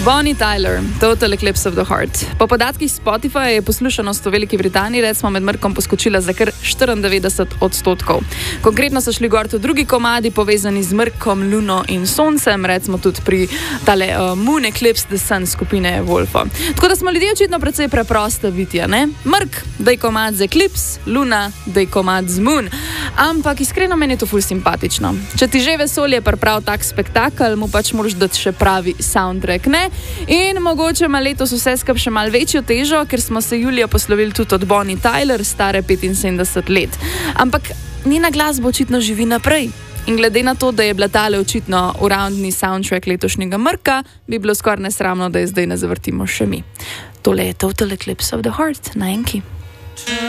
Bonnie Tyler, Total Eclipse of the Heart. Po podatkih Spotify je poslušanost v Veliki Britaniji recimo med mrkom poskočila za kar 94%. Konkretno so šli gor tudi drugi komadi povezani z mrkom, luno in soncem, recimo tudi pri tale Moon Eclipse the Sun skupine Wolfo. Tako da smo ljudje očitno precej preprosta bitja, ne? Mrk, daj komad z Eclipse, luna, daj komad z Moon. Ampak iskreno meni je to ful simpatično. Če ti že vesolje priprav tak spektakel, mu pač moraš dati še pravi soundtrack, ne? In mogoče ima letos vse skup še malo večjo težo, ker smo se julija poslovili tudi od Bonnie Tyler, stare 75 let. Ampak njena glasba očitno živi naprej. In glede na to, da je bila tale očitno uradni soundtrack letošnjega mrka, bi bilo skoraj nesramno, da je zdaj ne zavrtimo še mi. Tole je Total Eclipse of the Heart na Enki.